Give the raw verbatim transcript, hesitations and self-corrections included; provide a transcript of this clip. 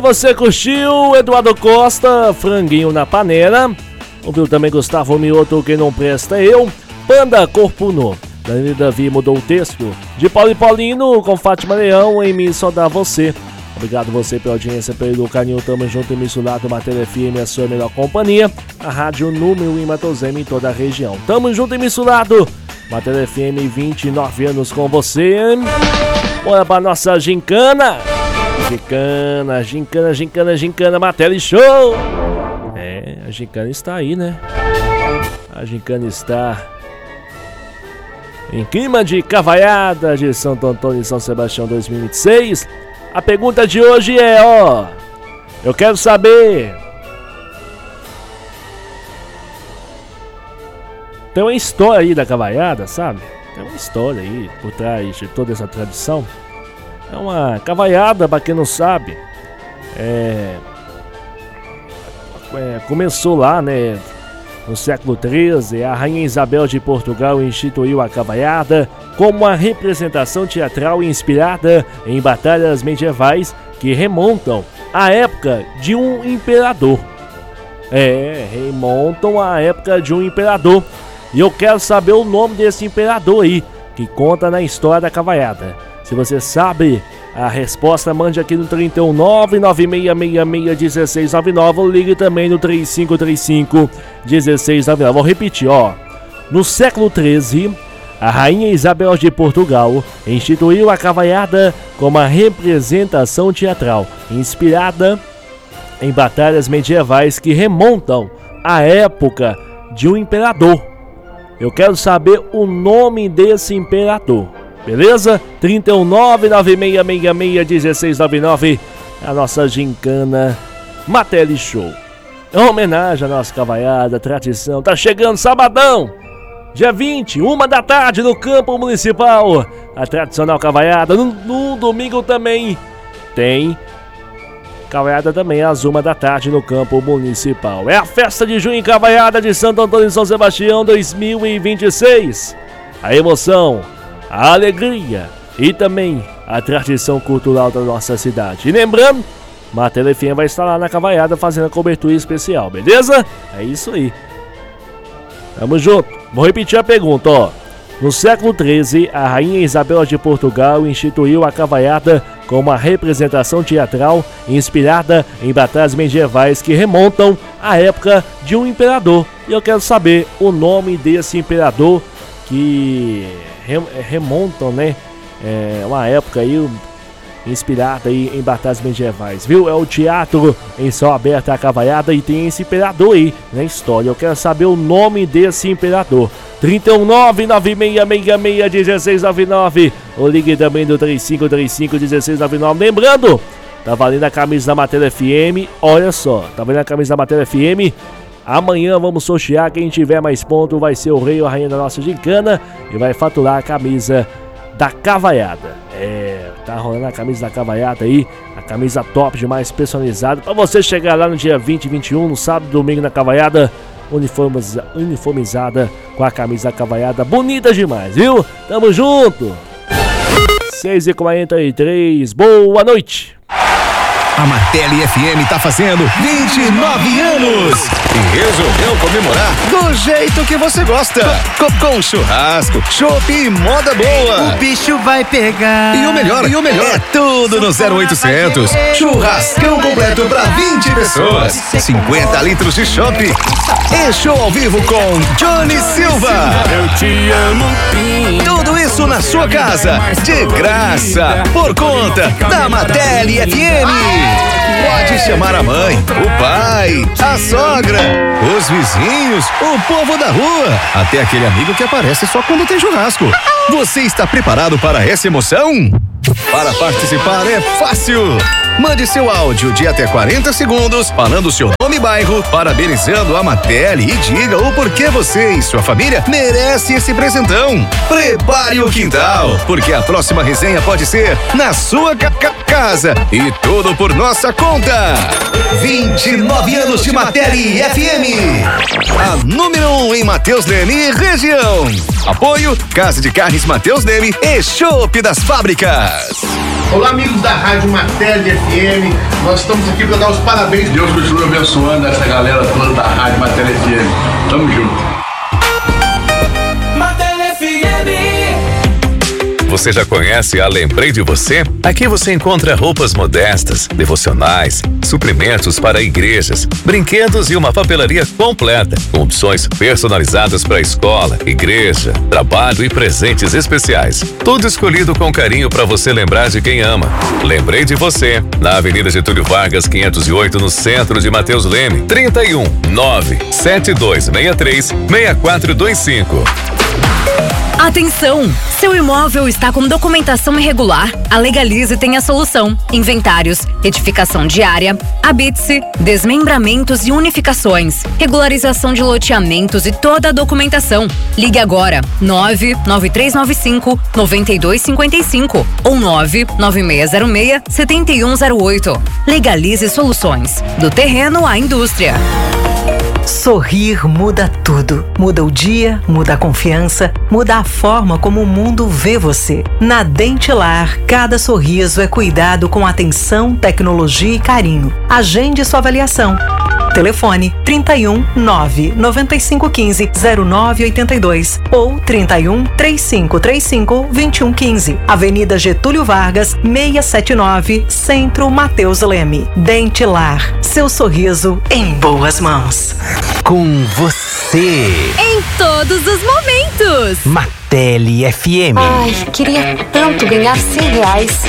você curtiu Eduardo Costa, Franguinho na Panela. Ouviu também Gustavo Mioto, Quem Não Presta é Eu. Panda, Corpo Nu. Danilo Davi mudou o texto. De Paulo e Paulino com Fátima Leão, Em Mim Só Dá Você. Obrigado você pela audiência, pelo carinho. Tamo junto e misturado. Matéria F M, a sua melhor companhia. A rádio número em Matosema, em toda a região. Tamo junto e misturado. Matéria F M, vinte e nove anos com você. Bora pra nossa gincana. Gincana, gincana, gincana, gincana, Matéria Show. É, a gincana está aí, né? A gincana está em clima de cavaiada de Santo Antônio e São Sebastião dois mil e vinte e seis. A pergunta de hoje é, ó, eu quero saber, tem uma história aí da cavaiada, sabe? Tem uma história aí por trás de toda essa tradição. É uma cavaiada, pra quem não sabe, é, é, começou lá, né, no século treze, a Rainha Isabel de Portugal instituiu a cavaiada como uma representação teatral inspirada em batalhas medievais que remontam à época de um imperador. É, remontam à época de um imperador. E eu quero saber o nome desse imperador aí, que conta na história da cavaiada. Se você sabe a resposta, mande aqui no trinta e um, nove nove seis seis seis, um seis nove nove ou ligue também no trinta e cinco, trinta e cinco, dezesseis noventa e nove. Vou repetir, ó. No século treze, a Rainha Isabel de Portugal instituiu a cavaiada como uma representação teatral inspirada em batalhas medievais que remontam à época de um imperador. Eu quero saber o nome desse imperador. Beleza? trinta e um, nove nove seis seis seis, dezesseis noventa e nove. A nossa gincana Matéria Show. É uma homenagem à nossa cavaiada, tradição. Tá chegando sabadão, dia vinte, uma da tarde, no campo municipal. A tradicional cavaiada. No, no domingo também tem cavaiada também às uma da tarde no campo municipal. É a festa de junho em cavaiada de Santo Antônio e São Sebastião dois mil e vinte e seis. A emoção, a alegria e também a tradição cultural da nossa cidade. E lembrando, Matéria F M vai estar lá na cavaiada fazendo a cobertura especial, beleza? É isso aí. Tamo junto. Vou repetir a pergunta, ó. No século treze, a Rainha Isabel de Portugal instituiu a cavaiada como uma representação teatral inspirada em batalhas medievais que remontam à época de um imperador. E eu quero saber o nome desse imperador que remontam, né, é uma época aí inspirada aí em batalhas medievais, viu? É o teatro em céu aberto, a cavaiada, e tem esse imperador aí na história. Eu quero saber o nome desse imperador. trinta e um, nove nove seis seis seis, dezesseis noventa e nove. Ou ligue também do trinta e cinco, trinta e cinco, dezesseis noventa e nove. Lembrando, tá valendo a camisa da Matéria F M. Olha só, tá valendo a camisa da Matéria F M. Amanhã vamos sortear. Quem tiver mais ponto vai ser o rei ou a rainha da nossa gincana e vai faturar a camisa da cavaiada. É, tá rolando a camisa da cavaiada aí, a camisa top demais, personalizada, pra você chegar lá no dia vinte e vinte e um, no sábado e domingo na cavaiada, uniformiza, uniformizada com a camisa da cavaiada, bonita demais, viu? Tamo junto. seis e quarenta e três, boa noite. A Matéria F M tá fazendo vinte e nove anos e resolveu comemorar do jeito que você gosta. Com, com churrasco, chopp e moda boa. O bicho vai pegar. E o melhor, e o melhor, é tudo no zero oitocentos. Churrascão completo pra vinte pessoas. cinquenta litros de chopp. E show ao vivo com Johnny Silva. Eu te amo, Pim. Tudo isso na sua casa, de graça, por conta da Matéria F M. Pode chamar a mãe, o pai, a sogra, os vizinhos, o povo da rua, até aquele amigo que aparece só quando tem churrasco. Você está preparado para essa emoção? Para participar é fácil. Mande seu áudio de até quarenta segundos falando seu nome e bairro, parabenizando a Matéria e diga o porquê você e sua família merece esse presentão. Prepare o quintal, porque a próxima resenha pode ser na sua ca ca casa e tudo por nossa conta. vinte e nove anos de Matéria F M, a número um em Mateus Leme e região. Apoio Casa de Carnes Matheus Leme e Chopp das Fábricas. Olá, amigos da Rádio Martelli F M. Nós estamos aqui para dar os parabéns. Deus continue abençoando essa galera toda da Rádio Martelli F M. Tamo junto. Você já conhece a Lembrei de Você? Aqui você encontra roupas modestas, devocionais, suprimentos para igrejas, brinquedos e uma papelaria completa, com opções personalizadas para escola, igreja, trabalho e presentes especiais. Tudo escolhido com carinho para você lembrar de quem ama. Lembrei de Você, na Avenida Getúlio Vargas, quinhentos e oito, no centro de Matheus Leme. trinta e um, nove, sete dois seis três, seis quatro dois cinco. Atenção! Seu imóvel está com documentação irregular? A Legalize tem a solução. Inventários, retificação diária, habite-se, desmembramentos e unificações, regularização de loteamentos e toda a documentação. Ligue agora nove nove três nove cinco nove dois cinco cinco ou nove nove seis zero seis sete um zero oito. Legalize Soluções, do terreno à indústria. Sorrir muda tudo. Muda o dia, muda a confiança, muda a forma como o mundo vê você. Na Dentilar, cada sorriso é cuidado com atenção, tecnologia e carinho. Agende sua avaliação. Telefone trinta e um, nove, nove cinco um cinco, zero nove oito dois ou trinta e um, três cinco três cinco, vinte e um quinze. Avenida Getúlio Vargas, seiscentos e setenta e nove, Centro, Matheus Leme. Dentilar, seu sorriso em boas mãos. Com você. Em todos os momentos. Martelli F M. Ai, queria tanto ganhar cem reais.